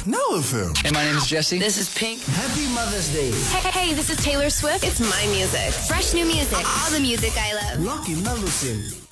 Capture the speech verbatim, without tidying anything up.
Now F M. Hey, my name is Jesse. This is Pink. Happy Mother's Day. Hey, hey, this is Taylor Swift. It's my music. Fresh new music. All the music I love. Lucky Malusin.